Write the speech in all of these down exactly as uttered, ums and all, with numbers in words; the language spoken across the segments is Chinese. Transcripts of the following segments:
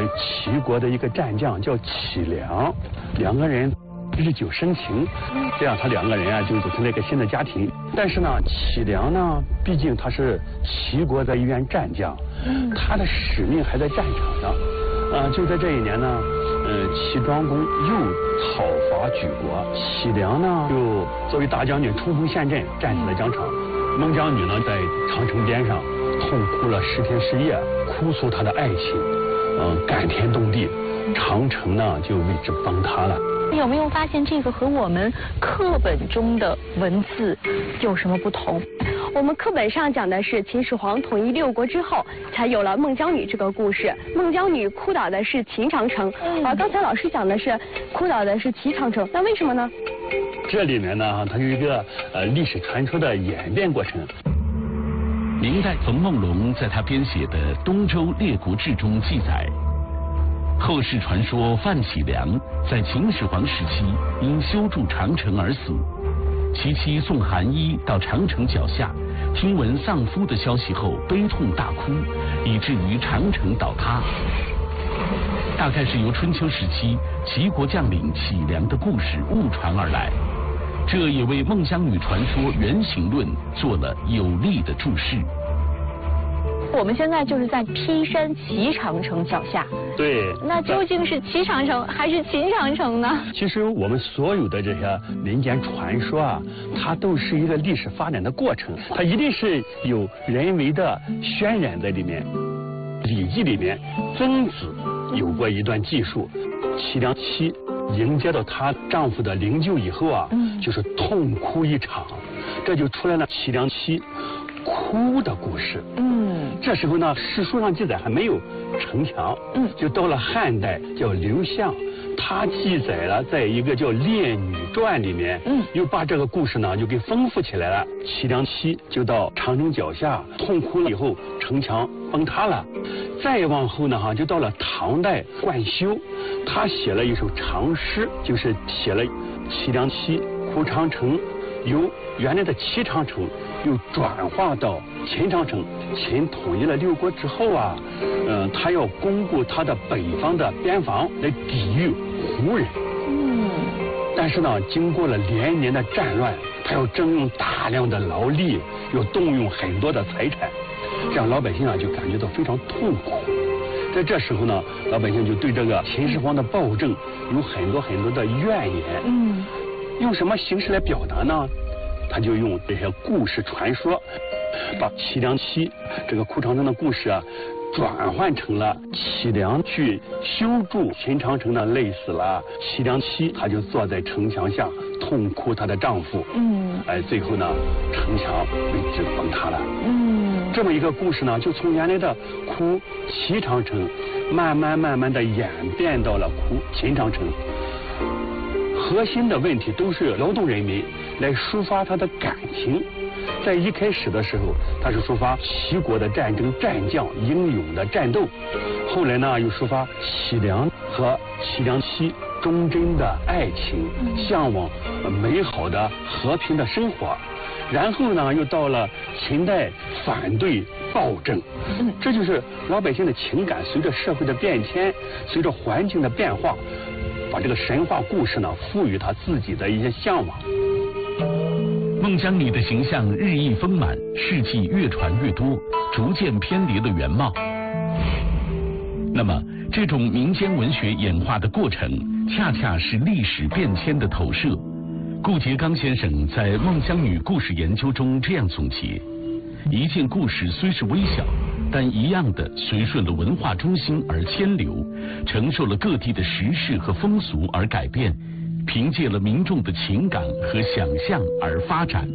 齐国的一个战将叫齐梁，两个人日久生情，这样他两个人啊就组成了一个新的家庭。但是呢，齐梁呢，毕竟他是齐国的一员战将，他的使命还在战场上。啊、呃，就在这一年呢，呃，齐庄公又讨伐举国，齐梁呢就作为大将军冲锋陷阵，战死了疆场。孟姜女呢在长城边上痛哭了十天十夜，哭诉她的爱情，嗯、呃，感天动地，长城呢就为之崩塌了。 有没有发现这个和我们课本中的文字有什么不同？ 我们课本上讲的是秦始皇统一六国之后，才有了孟姜女这个故事。孟姜女哭倒的是秦长城，嗯、而刚才老师讲的是哭倒的是齐长城，那为什么呢？ 这里面呢，它有一个呃历史传说的演变过程。 明代冯梦龙在他编写的《东周列国志》中记载，后世传说范启良在秦始皇时期因修筑长城而死，其妻宋寒衣到长城脚下，听闻丧夫的消息后悲痛大哭，以至于长城倒塌。大概是由春秋时期齐国将领启良的故事误传而来，这也为孟姜女传说原型论做了有力的注释。 我们现在就是在披山齐长城脚下， 对， 那究竟是齐长城还是秦长城呢？ 其实我们所有的这些民间传说啊，它都是一个历史发展的过程，它一定是有人为的渲染在里面。《礼记》里面，曾子有过一段记述，齐梁妻迎接到她丈夫的灵柩以后啊，嗯、就是痛哭一场，这就出来了齐梁妻哭的故事。嗯，这时候呢，史书上记载还没有城墙，嗯，就到了汉代叫刘向，他记载了在一个叫《列女传》里面，嗯，又把这个故事呢就给丰富起来了。齐梁妻就到长城脚下痛哭了以后，城墙崩塌了。再往后呢，哈，就到了唐代冠休，他写了一首长诗，就是写了齐梁妻哭长城，由原来的齐长城又转化到秦长城。秦统一了六国之后啊，嗯、呃，他要巩固他的北方的边防来抵御胡人。嗯。但是呢，经过了连年的战乱，他要征用大量的劳力，要动用很多的财产，这样老百姓啊就感觉到非常痛苦。在这时候呢，老百姓就对这个秦始皇的暴政有很多很多的怨言。嗯。用什么形式来表达呢？他就用这些故事传说，把齐梁妻这个哭长城的故事啊，转换成了齐梁去修筑秦长城呢累死了，齐梁妻她就坐在城墙下痛哭她的丈夫。嗯，哎，最后呢，城墙为之崩塌了。嗯，这么一个故事呢，就从原来的哭齐长城，慢慢慢慢的演变到了哭秦长城。核心的问题都是劳动人民来抒发他的感情。在一开始的时候，他是抒发齐国的战争战将英勇的战斗，后来呢又抒发齐梁和齐梁妻忠贞的爱情，向往美好的和平的生活。然后呢又到了秦代反对暴政，这就是老百姓的情感随着社会的变迁，随着环境的变化，把这个神话故事呢赋予他自己的一些向往。 孟姜女的形象日益丰满，事迹越传越多，逐渐偏离了原貌。那么这种民间文学演化的过程，恰恰是历史变迁的投射。顾颉刚先生在《孟姜女故事研究》中这样总结：一件故事虽是微小，但一样的随顺了文化中心而迁流，承受了各地的时事和风俗而改变，凭借了民众的情感和想象而发展。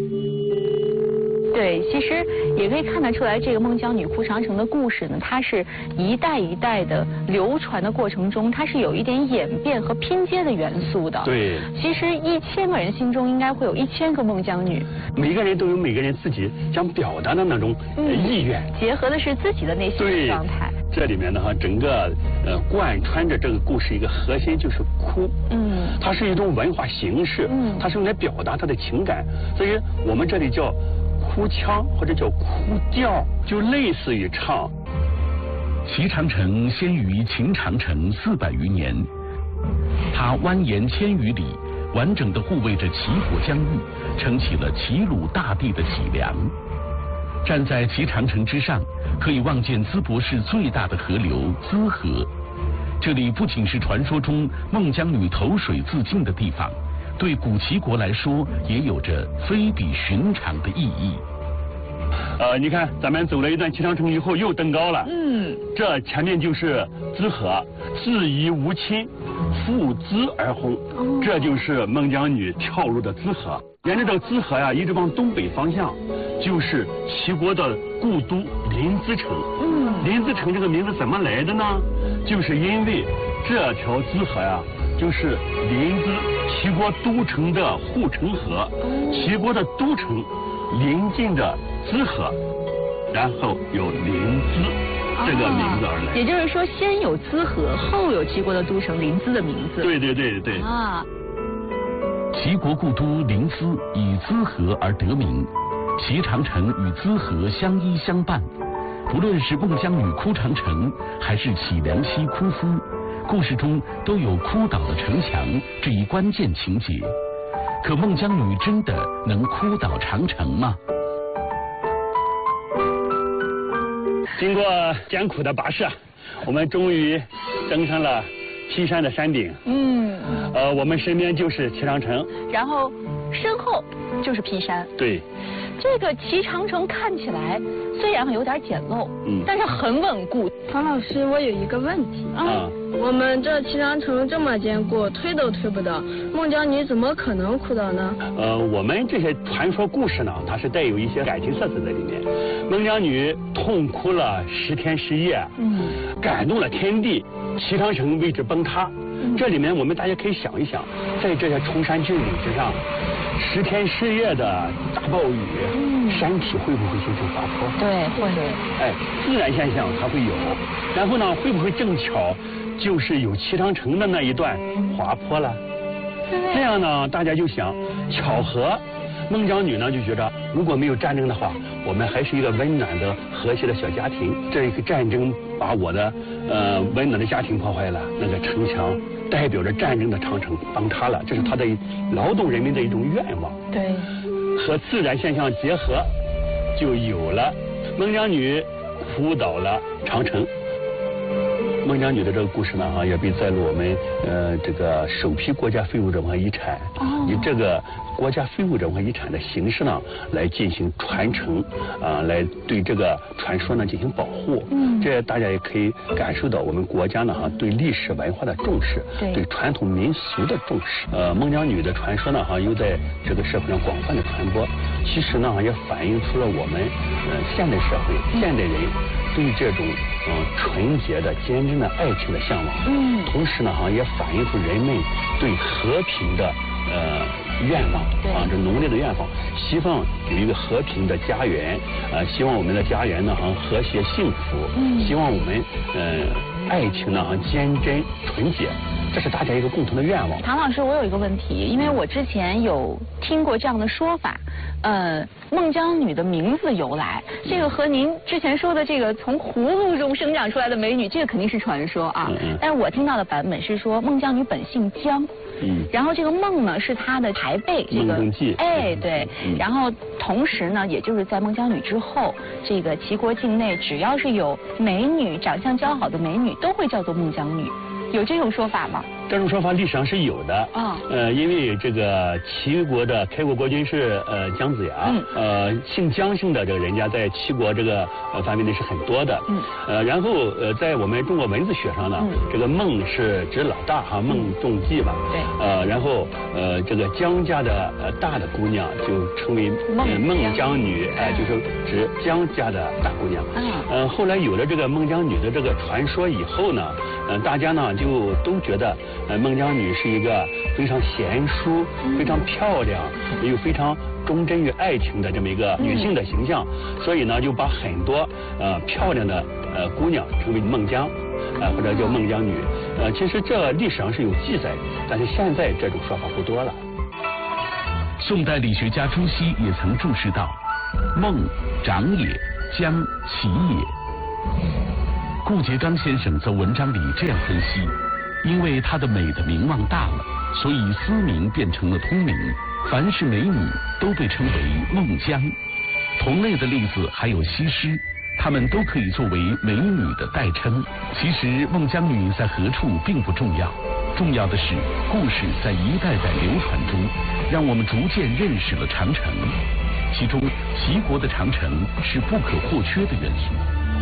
对，其实也可以看得出来，这个孟姜女哭长城的故事呢，它是一代一代的流传的过程中，它是有一点演变和拼接的元素的。 对， 其实一千个人心中应该会有一千个孟姜女， 每个人都有每个人自己想表达的那种意愿， 嗯、结合的是自己的内心的状态。 这里面呢，哈，整个呃贯穿着这个故事一个核心就是哭，嗯，它是一种文化形式，嗯，它是用来表达他的情感，所以我们这里叫哭腔或者叫哭调，就类似于唱齐长城先于秦长城四百余年，它蜿蜒千余里，完整地护卫着齐国疆域，撑起了齐鲁大地的脊梁。站在齐长城之上，可以望见淄博市最大的河流淄河。这里不仅是传说中孟姜女投水自尽的地方，对古齐国来说也有着非比寻常的意义。 呃，你看，咱们走了一段齐长城以后，又登高了。 嗯， 这前面就是淄河，雉夷吾亲，负淄而轰， 哦、 这就是孟姜女跳入的淄河。沿着这个淄河呀，一直往东北方向，就是齐国的故都临淄城。 嗯， 临淄城这个名字怎么来的呢？就是因为这条淄河呀，就是临淄齐国都城的护城河，齐国的都城临近的淄河，然后有临淄这个名字而来。 啊、也就是说，先有淄河，后有齐国的都城临淄的名字。 对对对对。 啊。 齐国故都临淄以淄河而得名，齐长城与淄河相依相伴。不论是孟姜女哭长城，还是杞梁溪哭夫，故事中都有哭倒的城墙这一关键情节。可孟姜女真的能哭倒长城吗？ 经过艰苦的跋涉，我们终于登上了岐山的山顶。 嗯。 呃，我们身边就是齐长城， 然后身后就是邳山。 对。 这个齐长城看起来虽然有点简陋，嗯，但是很稳固。 唐老师，我有一个问题啊， 我们这齐长城这么坚固，推都推不倒，孟姜女怎么可能哭倒呢？ 呃，我们这些传说故事呢，它是带有一些感情色彩在里面。孟姜女痛哭了十天十夜，嗯，感动了天地，齐长城为之崩塌。嗯、这里面我们大家可以想一想，在这些崇山峻岭之上，十天十夜的大暴雨，嗯、山体会不会形成滑坡？ 对，会。 哎，自然现象它会有，然后呢，会不会正巧就是有齐长城的那一段滑坡了？这样呢，大家就想，巧合。孟姜女呢就觉得，如果没有战争的话，我们还是一个温暖的、和谐的小家庭。这一个战争把我的呃温暖的家庭破坏了，那个城墙代表着战争的长城崩塌了，这是他的劳动人民的一种愿望。 对， 和自然现象结合，就有了孟姜女哭倒了长城。孟姜女的这个故事呢，哈，也被载入我们呃这个首批国家非物质文化遗产，哦、以这个国家非物质文化遗产的形式呢，来进行传承，啊、呃，来对这个传说呢进行保护。嗯，这大家也可以感受到我们国家呢哈对历史文化的重视，对，对传统民俗的重视。呃，孟姜女的传说呢哈又在这个社会上广泛的传播，其实呢也反映出了我们呃现代社会、嗯、现代人对这种嗯、呃、纯洁的、坚贞的爱情的向往。嗯，同时呢哈也反映出人们对和平的呃愿望啊，这浓烈的愿望，希望有一个和平的家园，啊、呃，希望我们的家园呢哈和谐幸福，嗯，希望我们呃爱情呢哈坚贞纯洁，这是大家一个共同的愿望。 唐老师，我有一个问题，因为我之前有听过这样的说法，呃，孟姜女的名字由来，这个和您之前说的这个从葫芦中生长出来的美女，这个肯定是传说啊。嗯嗯，但是我听到的版本是说孟姜女本姓姜。嗯，然后这个孟呢是她的牌辈，这个哎对，嗯、然后同时呢，也就是在孟姜女之后，这个齐国境内只要是有美女、长相姣好的美女，都会叫做孟姜女，有这种说法吗？ 这种说法历史上是有的啊，呃，因为这个齐国的开国国君是呃姜子牙，嗯、呃，姓姜姓的这个人家在齐国这个呃范围内是很多的，嗯，呃，然后呃，在我们中国文字学上呢，嗯、这个孟是指老大哈，孟仲季嘛，对，呃，然后呃，这个姜家的呃大的姑娘就称为孟孟姜女，哎、呃，就是指姜家的大姑娘，嗯，呃，后来有了这个孟姜女的这个传说以后呢，呃，大家呢就都觉得。呃，孟姜女是一个非常贤淑、非常漂亮，又非常忠贞于爱情的这么一个女性的形象，嗯、所以呢，就把很多呃漂亮的呃姑娘称为孟姜，呃或者叫孟姜女。呃，其实这历史上是有记载，但是现在这种说法不多了。 宋代理学家朱熹也曾注释道：“孟长也，姜其也。” 顾颉刚先生在文章里这样分析：因为她的美的名望大了，所以思明变成了通名，凡是美女都被称为孟姜。同类的例子还有西施，她们都可以作为美女的代称。其实孟姜女在何处并不重要，重要的是故事在一代代流传中，让我们逐渐认识了长城，其中齐国的长城是不可或缺的元素。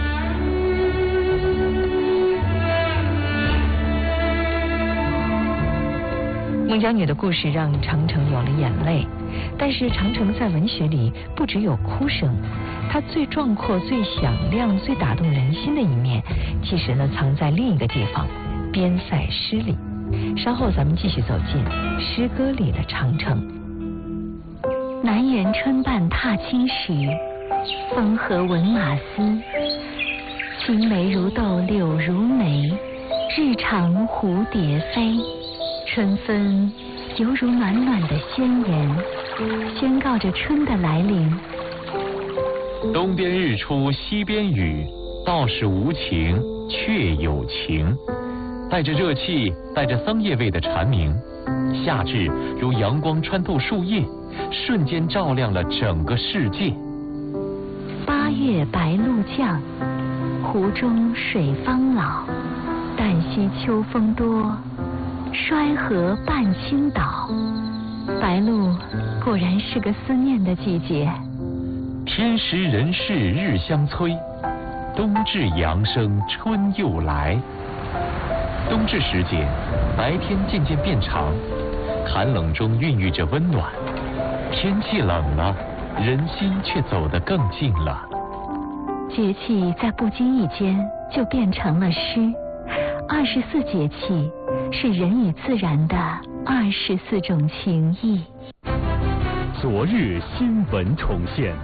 孟姜女的故事让长城有了眼泪，但是长城在文学里不只有哭声，它最壮阔、最响亮、最打动人心的一面，其实呢藏在另一个地方——边塞诗里。稍后咱们继续走进诗歌里的长城。 南园春半踏青时，风和闻马嘶。青梅如豆柳如眉，日长蝴蝶飞。春分犹如暖暖的宣言，宣告着春的来临。 东边日出西边雨，道是无晴却有晴。带着热气带着桑叶味的蝉鸣，夏至如阳光穿透树叶，瞬间照亮了整个世界。 八月白露降，湖中水方老。旦夕秋风多，衰河半倾倒。白露果然是个思念的季节。 天时人事日相催，冬至阳生春又来。冬至时节，白天渐渐变长，寒冷中孕育着温暖。天气冷了，人心却走得更近了。 节气在不经意间就变成了诗。二十四节气是人与自然的二十四种情谊。 昨日新闻重现。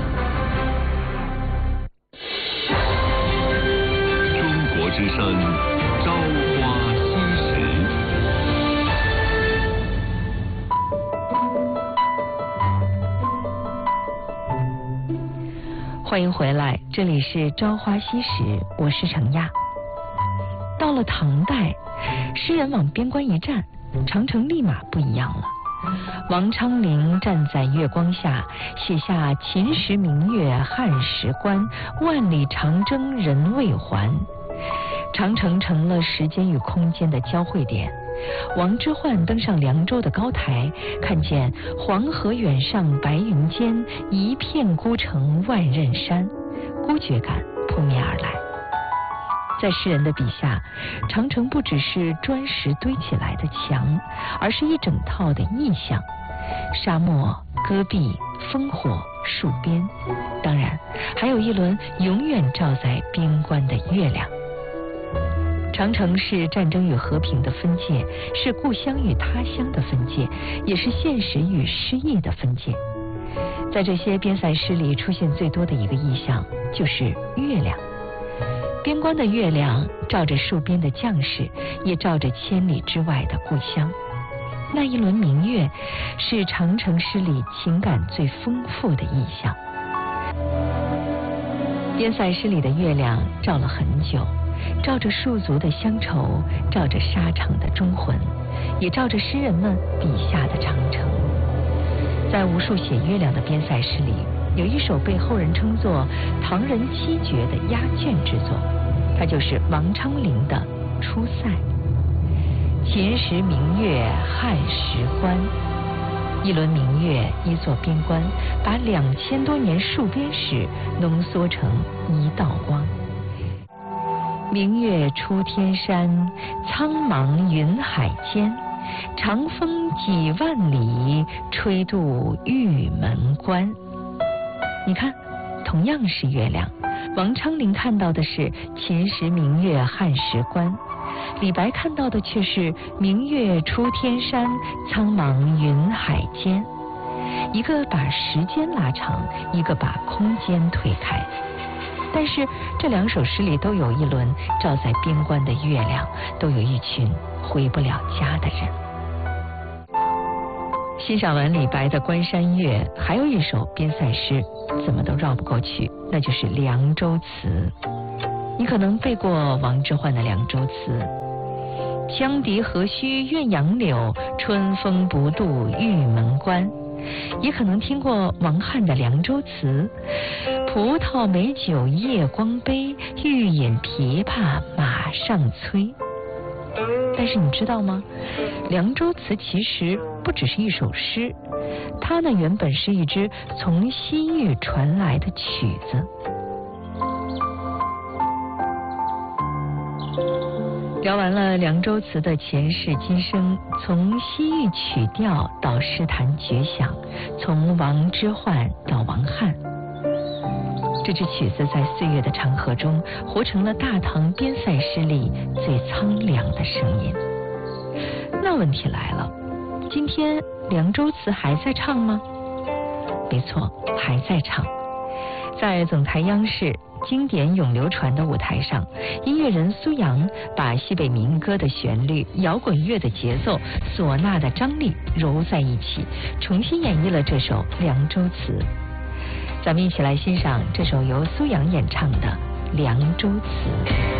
中国之声，朝花夕拾。 欢迎回来，这里是朝花夕拾，我是程亚。到了唐代，诗人往边关一站，长城立马不一样了。王昌龄站在月光下，写下秦时明月汉时关，万里长征人未还。长城成了时间与空间的交汇点。王之涣登上凉州的高台，看见黄河远上白云间，一片孤城万仞山，孤绝感扑面而来。在诗人的笔下，长城不只是砖石堆起来的墙，而是一整套的意象：沙漠、戈壁、烽火、戍边，当然还有一轮永远照在边关的月亮。长城是战争与和平的分界，是故乡与他乡的分界，也是现实与诗意的分界。在这些边塞诗里出现最多的一个意象就是月亮。边关的月亮照着戍边的将士，也照着千里之外的故乡。那一轮明月是长城诗里情感最丰富的意象。边塞诗里的月亮照了很久，照着戍卒的乡愁，照着沙场的忠魂，也照着诗人们笔下的长城。在无数写月亮的边塞诗里，有一首被后人称作唐人七绝的压卷之作，它就是王昌龄的《出塞》。秦时明月汉时关，一轮明月，一座边关，把两千多年戍边史浓缩成一道光。明月出天山，苍茫云海间，长风几万里，吹渡玉门关。你看，同样是月亮，王昌龄看到的是秦时明月汉时关，李白看到的却是明月出天山，苍茫云海间。一个把时间拉长，一个把空间推开。但是这两首诗里都有一轮照在边关的月亮，都有一群回不了家的人。欣赏完李白的《关山月》，还有一首边塞诗怎么都绕不过去，那就是《凉州词》。 你可能背过王之涣的《凉州词》，羌笛何须怨杨柳，春风不度玉门关。也可能听过王翰的《凉州词》，葡萄美酒夜光杯，欲饮琵琶马上催。但是你知道吗？《凉州词》其实不只是一首诗，它呢原本是一支从西域传来的曲子。聊完了《凉州词》的前世今生，从西域曲调到诗坛绝响，从王之涣到王翰，这支曲子在岁月的长河中活成了大唐边塞诗里最苍凉的声音。那问题来了，今天《凉州词》还在唱吗？没错，还在唱。在总台央视经典永流传的舞台上，音乐人苏阳把西北民歌的旋律、摇滚乐的节奏、唢呐的张力揉在一起，重新演绎了这首《凉州词》。咱们一起来欣赏这首由苏阳演唱的《凉州词》。